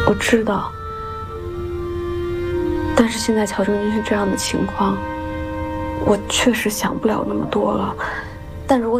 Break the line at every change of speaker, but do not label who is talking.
我知道，但是现在乔正军是这样的情况，我确实想不了那么多了。但如果